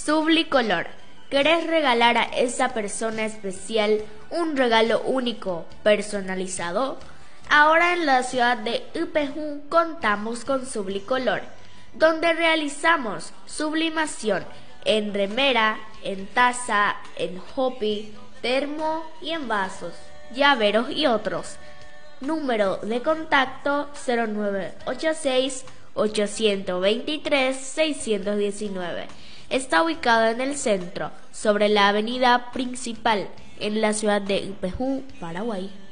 Sublicolor. ¿Querés regalar a esa persona especial un regalo único, personalizado? Ahora en la ciudad de Ipejún contamos con Sublicolor, donde realizamos sublimación en remera, en taza, en hopi, termo y en vasos, llaveros y otros. Número de contacto 0986 823 619. Está ubicado en el centro, sobre la avenida principal, en la ciudad de Ipejún, Paraguay.